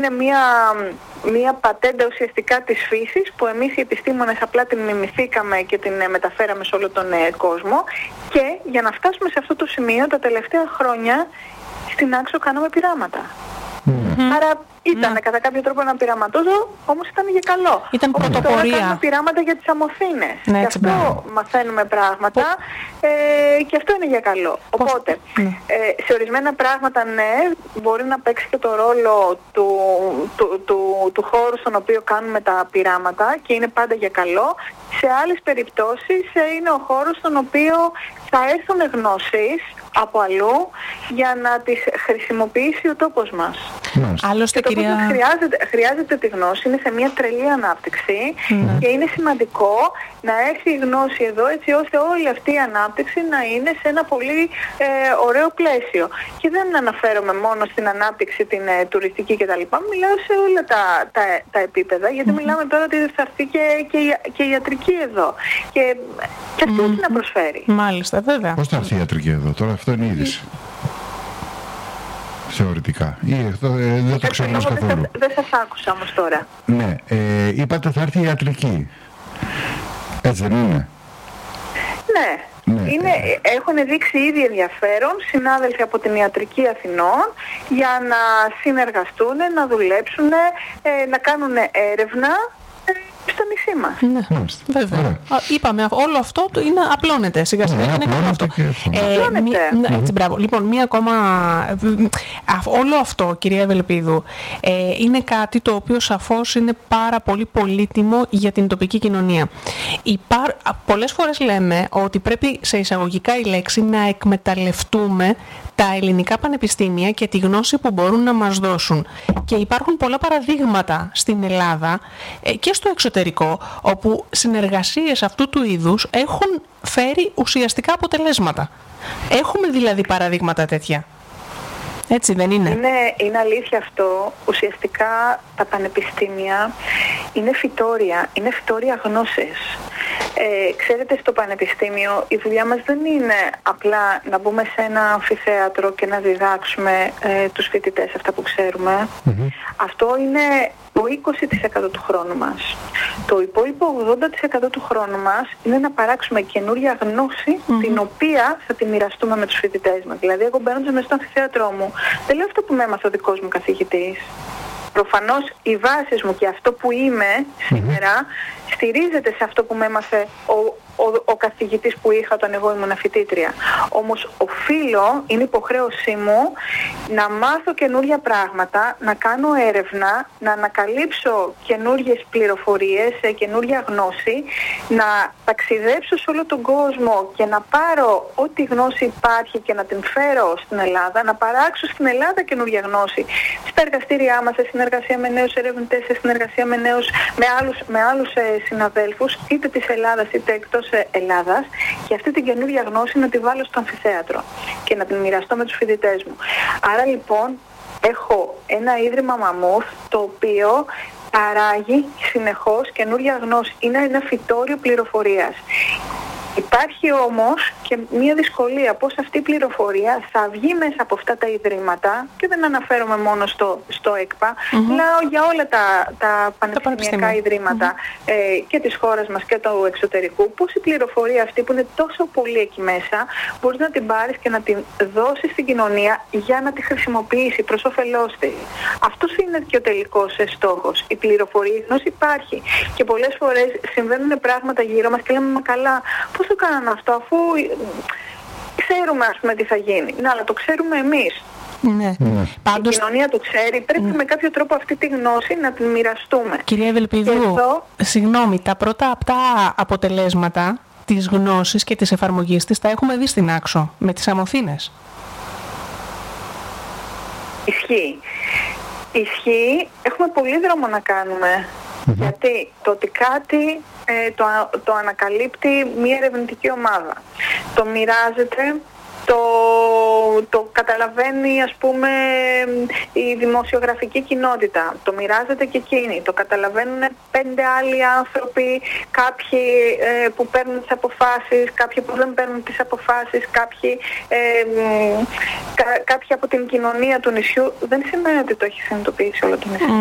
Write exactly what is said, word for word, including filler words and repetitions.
είναι μια, μια πατέντα ουσιαστικά της φύσης που εμείς οι επιστήμονες απλά την μιμηθήκαμε και την μεταφέραμε σε όλο τον ε, κόσμο, και για να φτάσουμε σε αυτό το σημείο τα τελευταία χρόνια στην Άξο κάναμε πειράματα. Mm. Άρα ήταν mm. κατά κάποιο τρόπο ένα πειραματόζω, όμως ήταν για καλό. Ήταν όμως πρωτοπορία. Τώρα κάνουμε πειράματα για τις αμοθήνες. Ναι, και αυτό ναι. μαθαίνουμε πράγματα ε, και αυτό είναι για καλό. Πώς... Οπότε, ναι. ε, σε ορισμένα πράγματα ναι, μπορεί να παίξει και το ρόλο του, του, του, του, του χώρου στον οποίο κάνουμε τα πειράματα και είναι πάντα για καλό. Σε άλλες περιπτώσεις ε, είναι ο χώρος στον οποίο θα έρθουν γνώσεις από αλλού για να τις χρησιμοποιήσει ο τόπος μας. Mm. Άλλωστε, και το κυρία... τόπος χρειάζεται, χρειάζεται τη γνώση, είναι σε μια τρελή ανάπτυξη mm. και είναι σημαντικό να έρθει η γνώση εδώ έτσι ώστε όλη αυτή η ανάπτυξη να είναι σε ένα πολύ ε, ωραίο πλαίσιο. Και δεν αναφέρομαι μόνο στην ανάπτυξη την ε, τουριστική κτλ. Μιλάω σε όλα τα, τα, τα επίπεδα, γιατί mm. μιλάμε τώρα ότι θα έρθει και, και, και η ιατρική εδώ. Και, και αυτή mm. τι να προσφέρει. Μάλιστα, βέβαια. Πώς θα έρθει η ιατρική εδώ, τώρα αυτό είναι η είδηση. Θεωρητικά. Ή αυτό, ε, δεν το ξέρω καθόλου. Δεν σας άκουσα όμως τώρα. Ναι, ε, είπατε θα έρθει η ιατρική. Έτσι δεν είναι? Ναι. Ναι. Είναι, έχουν δείξει ήδη ενδιαφέρον συνάδελφοι από την Ιατρική Αθηνών για να συνεργαστούν, να δουλέψουν, ε, να κάνουν έρευνα στο νησί μας. Ναι, Μάλιστα. βέβαια. Α, είπαμε, όλο αυτό είναι, απλώνεται σιγά σιγά. Ναι, είναι αυτό. Ε, μη, ναι, έτσι, μπράβο. Λοιπόν, μία ακόμα... Όλο αυτό, κυρία Ευελπίδου, ε, είναι κάτι το οποίο σαφώς είναι πάρα πολύ πολύτιμο για την τοπική κοινωνία. Υπά... Πολλές φορές λέμε ότι πρέπει σε εισαγωγικά η λέξη να εκμεταλλευτούμε τα ελληνικά πανεπιστήμια και τη γνώση που μπορούν να μας δώσουν. Και υπάρχουν πολλά παραδείγματα στην Ελλάδα και στο εξωτερικό, όπου συνεργασίες αυτού του είδους έχουν φέρει ουσιαστικά αποτελέσματα. Έχουμε δηλαδή παραδείγματα τέτοια. Έτσι δεν είναι? Είναι, είναι αλήθεια αυτό. Ουσιαστικά τα πανεπιστήμια είναι φυτόρια, είναι φυτόρια γνώσης. Ε, ξέρετε, στο πανεπιστήμιο η δουλειά μας δεν είναι απλά να μπούμε σε ένα αμφιθέατρο και να διδάξουμε ε, τους φοιτητές αυτά που ξέρουμε. Mm-hmm. Αυτό είναι το είκοσι τοις εκατό του χρόνου μας. Το υπόλοιπο ογδόντα τοις εκατό του χρόνου μας είναι να παράξουμε καινούρια γνώση, mm-hmm. την οποία θα τη μοιραστούμε με τους φοιτητές μας. Δηλαδή, εγώ μπαίνοντας μέσα στο αμφιθέατρό μου, δεν λέω αυτό που με έμαθε ο δικός μου καθηγητής. Προφανώς οι βάσεις μου και αυτό που είμαι σήμερα mm-hmm. στηρίζεται σε αυτό που με έμαθε ο, ο, ο καθηγητής που είχα όταν εγώ ήμουν φοιτήτρια. Όμως οφείλω, είναι υποχρέωσή μου να μάθω καινούργια πράγματα, να κάνω έρευνα, να ανακαλύψω καινούργιες πληροφορίες, καινούργια γνώση, να ταξιδέψω σε όλο τον κόσμο και να πάρω ό,τι γνώση υπάρχει και να την φέρω στην Ελλάδα, να παράξω στην Ελλάδα καινούργια γνώση στα εργαστήριά μας, σε συνεργασία με νέους ερευνητές, σε συνεργασία με, νέους, με άλλους, με άλλους ε, συναδέλφους, είτε της Ελλάδας είτε εκτός ε, Ελλάδας, και αυτή την καινούργια γνώση να τη βάλω στο αμφιθέατρο και να την μοιραστώ με τους φοιτητές μου. Άρα λοιπόν έχω ένα ίδρυμα Μαμούθ το οποίο παράγει συνεχώς καινούργια γνώση. Είναι ένα φυτόριο πληροφορίας. Υπάρχει όμως και μια δυσκολία πώς αυτή η πληροφορία θα βγει μέσα από αυτά τα ιδρύματα, και δεν αναφέρομαι μόνο στο, στο ΕΚΠΑ, mm-hmm. μιλάω για όλα τα, τα πανεπιστημιακά ιδρύματα mm-hmm. ε, και της χώρας μας και του εξωτερικού, πώς η πληροφορία αυτή που είναι τόσο πολύ εκεί μέσα μπορείς να την πάρεις και να την δώσεις στην κοινωνία για να τη χρησιμοποιήσει προς όφελός της. Αυτός είναι και ο τελικός στόχος. Η πληροφορία, η γνώση υπάρχει, και πολλές φορές συμβαίνουν πράγματα γύρω μας και λέμε μα καλά, πώς το κάνανε αυτό, αφού ξέρουμε ας πούμε τι θα γίνει. Ναι, αλλά το ξέρουμε εμείς. Ναι. Ναι. Πάντως... Η κοινωνία το ξέρει, πρέπει ναι. με κάποιο τρόπο αυτή τη γνώση να την μοιραστούμε. Κυρία Ευελπίδου, εδώ... συγγνώμη, τα πρώτα αυτά αποτελέσματα της γνώσης και της εφαρμογής της τα έχουμε δει στην Άξο με τις αμοθήνες. Ισχύει. Ισχύει, έχουμε πολύ δρόμο να κάνουμε. Mm-hmm. Γιατί το ότι κάτι ε, το, το ανακαλύπτει μια ερευνητική ομάδα, το μοιράζεται, το, το καταλαβαίνει, ας πούμε, η δημοσιογραφική κοινότητα. Το μοιράζεται και εκείνη. Το καταλαβαίνουν πέντε άλλοι άνθρωποι, κάποιοι ε, που παίρνουν τις αποφάσεις, κάποιοι που δεν παίρνουν τις αποφάσεις, κάποιοι, ε, κα, κάποιοι από την κοινωνία του νησιού. Δεν σημαίνει ότι το έχει συνειδητοποιήσει όλο το νησί.